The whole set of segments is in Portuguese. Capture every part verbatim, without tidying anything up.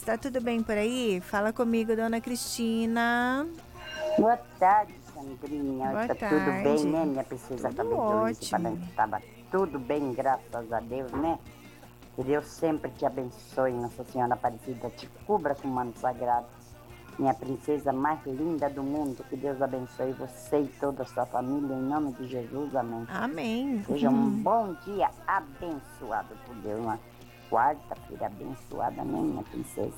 tá tudo bem por aí? Fala comigo, dona Cristina. Boa tarde, Sandrinha. Boa Tá tarde. tudo bem, né, minha princesa? Tudo Acabei de ouvir você falando ótimo. que tava tudo bem, graças a Deus, né? Que Deus sempre te abençoe, Nossa Senhora Aparecida, te cubra com o manto sagrado. Minha princesa mais linda do mundo, que Deus abençoe você e toda a sua família, em nome de Jesus, amém. Amém. Seja um bom dia abençoado por Deus, uma quarta-feira abençoada, né, minha princesa?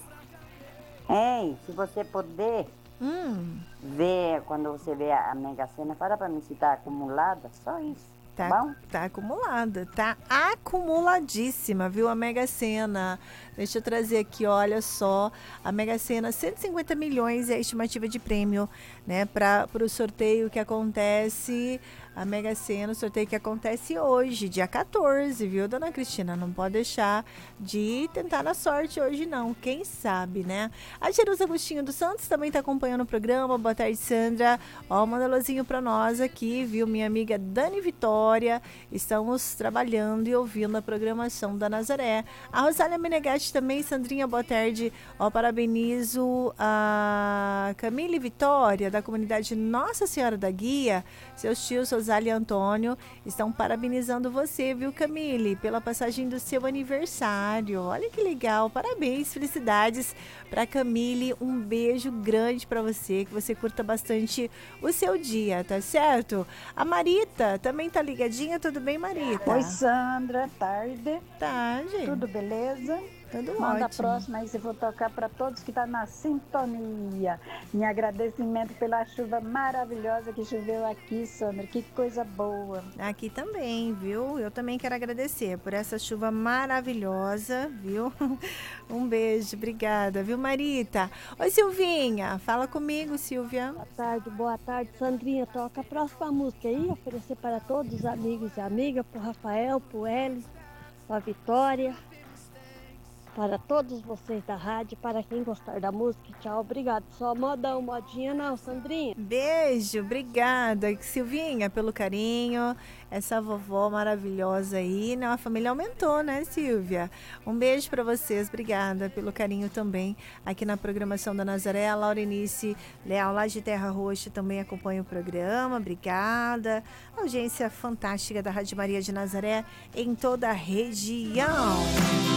Ei, se você puder Hum, ver, quando você vê a, a Mega Sena, fala pra mim se tá acumulada, só isso, tá tá, bom? tá acumulada, tá acumuladíssima, viu? A Mega Sena. Deixa eu trazer aqui, olha só. A Mega Sena, cento e cinquenta milhões é a estimativa de prêmio, né? Para o sorteio que acontece. A Mega Sena, o sorteio que acontece hoje, dia quatorze, viu, dona Cristina? Não pode deixar de tentar na sorte hoje, não. Quem sabe, né? A Jerusa Agostinho dos Santos também tá acompanhando o programa. Boa tarde, Sandra. Ó, manda um alôzinho pra nós aqui, viu? Minha amiga Dani Vitória. Estamos trabalhando e ouvindo a programação da Nazaré. A Rosália Menegatti também, Sandrinha, boa tarde. Ó, parabenizo a Camille Vitória, da comunidade Nossa Senhora da Guia. Seus tios, Rosália e Antônio, estão parabenizando você, viu, Camille, pela passagem do seu aniversário. Olha que legal, parabéns, felicidades para Camille. Um beijo grande para você, que você curta bastante o seu dia, tá certo? A Marita também tá ligadinha, tudo bem, Marita? Oi, Sandra, tarde. Tarde. Tudo beleza? Tudo Manda ótimo. a próxima aí, se for tocar para todos que estão tá na sintonia. Em agradecimento pela chuva maravilhosa que choveu aqui, Sandra. Que coisa boa. Aqui também, viu? Eu também quero agradecer por essa chuva maravilhosa, viu? Um beijo, obrigada, viu, Marita? Oi, Silvinha, fala comigo, Silvia. Boa tarde, boa tarde, Sandrinha. Toca a próxima música aí, oferecer para todos os amigos e amigas, pro Rafael, pro Eli, pra Vitória, para todos vocês da rádio, para quem gostar da música. Tchau, obrigado. Só modão, modinha não, Sandrinha. Beijo, obrigada, Silvinha, pelo carinho. Essa vovó maravilhosa aí, né? A família aumentou, né, Silvia? Um beijo para vocês, obrigada pelo carinho também aqui na programação da Nazaré. A Laurenice Leal, lá de Terra Roxa, também acompanha o programa, obrigada. Audiência fantástica da Rádio Maria de Nazaré em toda a região.